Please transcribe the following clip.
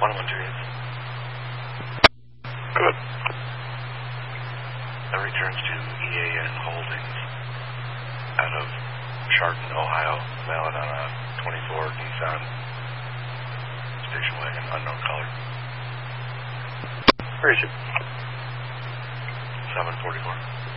Good. That returns to EAN Holdings out of Chardon, Ohio. Valid on a 24 Nissan station wagon, unknown color. Where is it? 744.